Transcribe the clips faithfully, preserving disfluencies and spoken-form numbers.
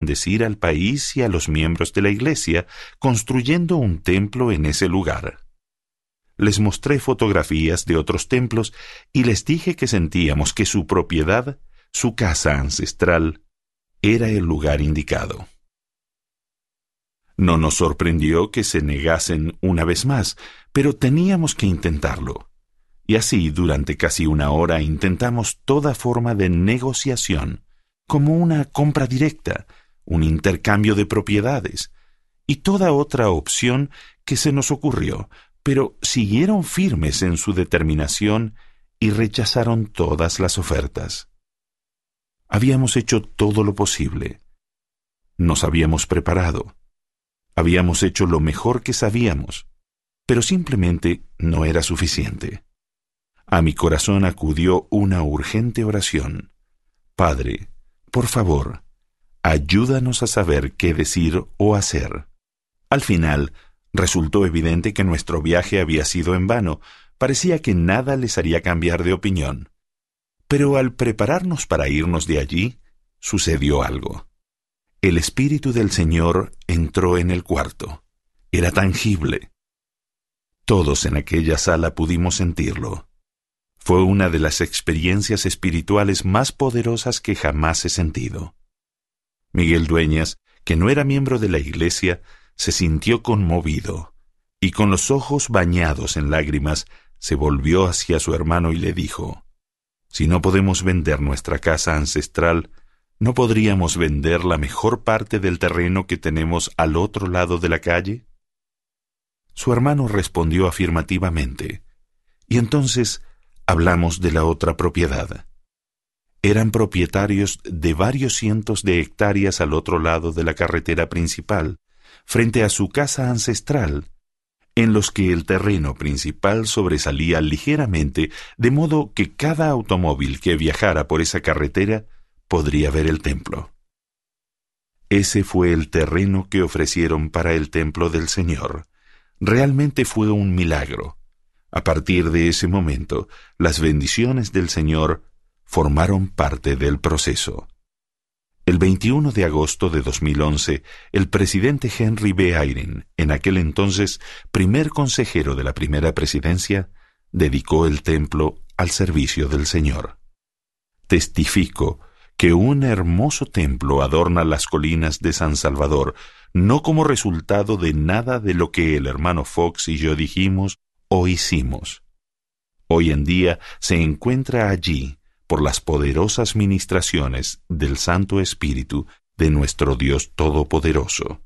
bendecir al país y a los miembros de la iglesia, construyendo un templo en ese lugar. Les mostré fotografías de otros templos y les dije que sentíamos que su propiedad, su casa ancestral, era el lugar indicado. No nos sorprendió que se negasen una vez más, pero teníamos que intentarlo. Y así, durante casi una hora, intentamos toda forma de negociación, como una compra directa, un intercambio de propiedades, y toda otra opción que se nos ocurrió, pero siguieron firmes en su determinación y rechazaron todas las ofertas. Habíamos hecho todo lo posible. Nos habíamos preparado. Habíamos hecho lo mejor que sabíamos, pero simplemente no era suficiente. A mi corazón acudió una urgente oración. Padre, por favor, ayúdanos a saber qué decir o hacer. Al final, resultó evidente que nuestro viaje había sido en vano. Parecía que nada les haría cambiar de opinión. Pero al prepararnos para irnos de allí, sucedió algo. El Espíritu del Señor entró en el cuarto. Era tangible. Todos en aquella sala pudimos sentirlo. Fue una de las experiencias espirituales más poderosas que jamás he sentido. Miguel Dueñas, que no era miembro de la iglesia, se sintió conmovido, y con los ojos bañados en lágrimas, se volvió hacia su hermano y le dijo: «Si no podemos vender nuestra casa ancestral, ¿no podríamos vender la mejor parte del terreno que tenemos al otro lado de la calle?» Su hermano respondió afirmativamente, y entonces hablamos de la otra propiedad. Eran propietarios de varios cientos de hectáreas al otro lado de la carretera principal, frente a su casa ancestral, en los que el terreno principal sobresalía ligeramente, de modo que cada automóvil que viajara por esa carretera podría ver el templo. Ese fue el terreno que ofrecieron para el templo del Señor. Realmente fue un milagro. A partir de ese momento, las bendiciones del Señor formaron parte del proceso. El veintiuno de agosto de dos mil once, el presidente Henry B. Eyring, en aquel entonces primer consejero de la primera presidencia, dedicó el templo al servicio del Señor. Testifico que un hermoso templo adorna las colinas de San Salvador, no como resultado de nada de lo que el hermano Fox y yo dijimos o hicimos. Hoy en día se encuentra allí por las poderosas ministraciones del Santo Espíritu de nuestro Dios Todopoderoso.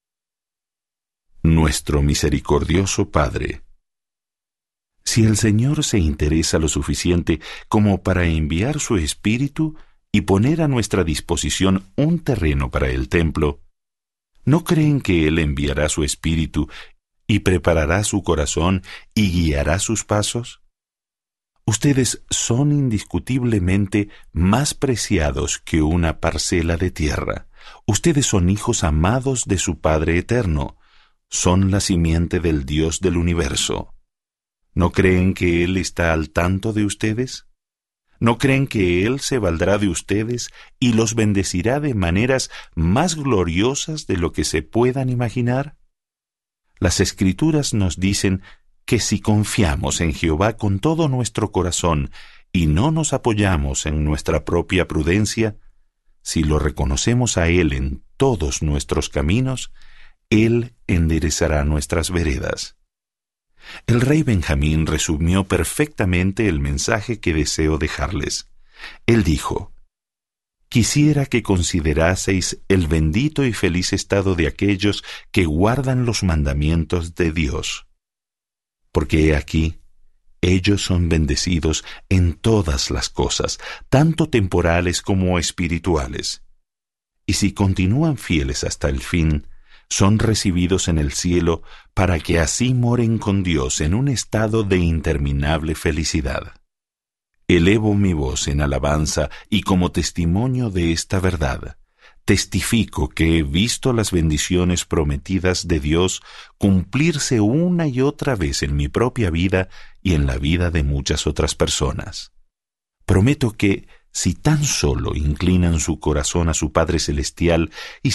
Nuestro misericordioso Padre. Si el Señor se interesa lo suficiente como para enviar su Espíritu y poner a nuestra disposición un terreno para el templo, ¿no creen que Él enviará su Espíritu y preparará su corazón y guiará sus pasos? Ustedes son indiscutiblemente más preciados que una parcela de tierra. Ustedes son hijos amados de su Padre eterno. Son la simiente del Dios del universo. ¿No creen que Él está al tanto de ustedes? ¿No creen que Él se valdrá de ustedes y los bendecirá de maneras más gloriosas de lo que se puedan imaginar? Las Escrituras nos dicen que si confiamos en Jehová con todo nuestro corazón y no nos apoyamos en nuestra propia prudencia, si lo reconocemos a Él en todos nuestros caminos, Él enderezará nuestras veredas. El rey Benjamín resumió perfectamente el mensaje que deseo dejarles. Él dijo: «Quisiera que consideraseis el bendito y feliz estado de aquellos que guardan los mandamientos de Dios. Porque he aquí, ellos son bendecidos en todas las cosas, tanto temporales como espirituales. Y si continúan fieles hasta el fin, son recibidos en el cielo para que así moren con Dios en un estado de interminable felicidad. Elevo mi voz en alabanza y como testimonio de esta verdad, testifico que he visto las bendiciones prometidas de Dios cumplirse una y otra vez en mi propia vida y en la vida de muchas otras personas. Prometo que, si tan solo inclinan su corazón a su Padre Celestial y